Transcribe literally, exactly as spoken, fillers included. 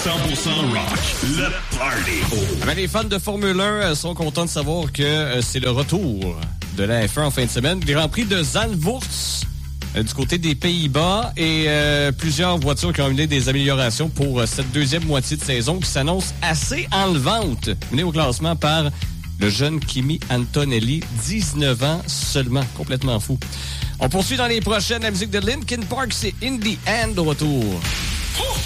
cent pour cent rock, le party. Ben, les fans de Formule un sont contents de savoir que euh, c'est le retour de la F un en fin de semaine. Grand Prix de Zandvoort euh, du côté des Pays-Bas et euh, plusieurs voitures qui ont amené des améliorations pour euh, cette deuxième moitié de saison qui s'annonce assez enlevante. Menée au classement par le jeune Kimi Antonelli, dix-neuf ans seulement, complètement fou. On poursuit dans les prochaines. La musique de Linkin Park, c'est In the End au retour.